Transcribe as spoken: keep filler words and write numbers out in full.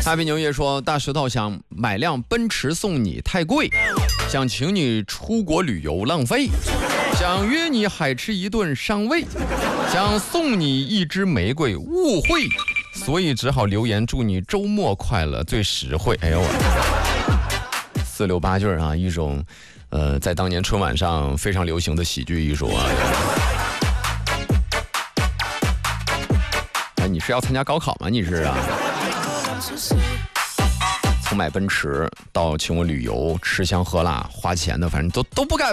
哈比牛爷说，大石头想买辆奔驰送你太贵，想请你出国旅游浪费，想约你海吃一顿伤胃，想送你一支玫瑰误会，所以只好留言祝你周末快乐，最实惠。哎呦我，四六八句啊，一种呃在当年春晚上非常流行的喜剧艺术啊。哎，你是要参加高考吗？你是啊？从买奔驰到请我旅游、吃香喝辣、花钱的，反正都都不敢